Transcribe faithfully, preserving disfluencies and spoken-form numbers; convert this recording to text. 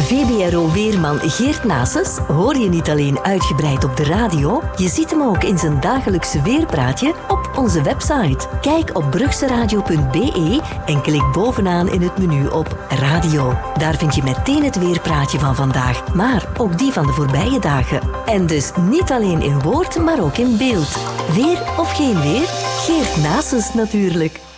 V B R O-weerman Geert Naessens hoor je niet alleen uitgebreid op de radio, je ziet hem ook in zijn dagelijkse weerpraatje op onze website. Kijk op brugseradio punt b e en klik bovenaan in het menu op Radio. Daar vind je meteen het weerpraatje van vandaag, maar ook die van de voorbije dagen. En dus niet alleen in woord, maar ook in beeld. Weer of geen weer? Geert Naessens natuurlijk.